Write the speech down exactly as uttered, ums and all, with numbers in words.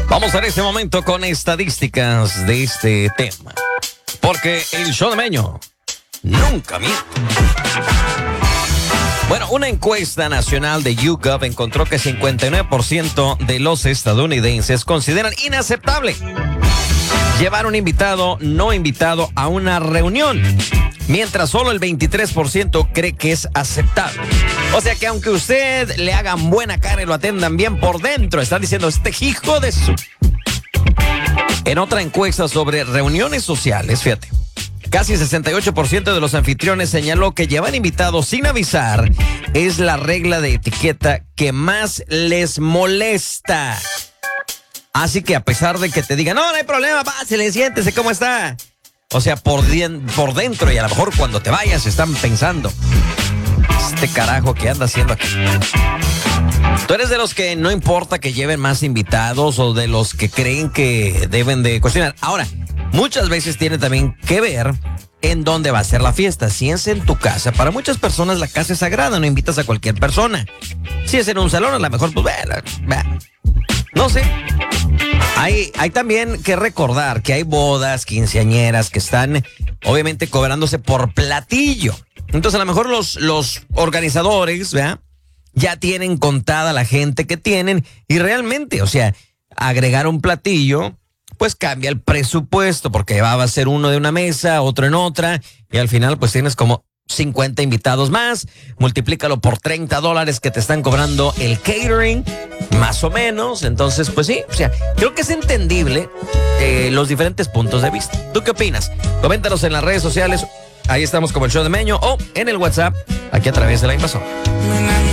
Vamos en este momento con estadísticas de este tema. Porque el show de Meño nunca miente. Bueno, una encuesta nacional de YouGov encontró que cincuenta y nueve por ciento de los estadounidenses consideran inaceptable llevar un invitado no invitado a una reunión, mientras solo el veintitrés por ciento cree que es aceptable. O sea que aunque usted le hagan buena cara y lo atendan bien por dentro, están diciendo este hijo de su... En otra encuesta sobre reuniones sociales, fíjate, casi sesenta y ocho por ciento de los anfitriones señaló que llevar invitados sin avisar es la regla de etiqueta que más les molesta. Así que a pesar de que te digan, no, no hay problema, pásele, siéntese, ¿cómo está? O sea, por, dien, por dentro y a lo mejor cuando te vayas están pensando, este carajo que anda haciendo aquí. ¿Tú eres de los que no importa que lleven más invitados o de los que creen que deben de cuestionar? Ahora, muchas veces tiene también que ver en dónde va a ser la fiesta. Si es en tu casa, para muchas personas la casa es sagrada, no invitas a cualquier persona. Si es en un salón, a lo mejor, pues, ve, ve. No sé. Hay, hay también que recordar que hay bodas, quinceañeras que están obviamente cobrándose por platillo. Entonces a lo mejor los, los organizadores, ¿verdad?, ya tienen contada la gente que tienen y realmente, o sea, agregar un platillo, pues cambia el presupuesto porque va a ser uno de una mesa, otro en otra y al final pues tienes como cincuenta invitados más, multiplícalo por treinta dólares que te están cobrando el catering, más o menos. Entonces, pues sí, o sea, creo que es entendible eh, los diferentes puntos de vista. ¿Tú qué opinas? Coméntanos en las redes sociales, ahí estamos como el show de Meño o en el WhatsApp, aquí a través de la invasora.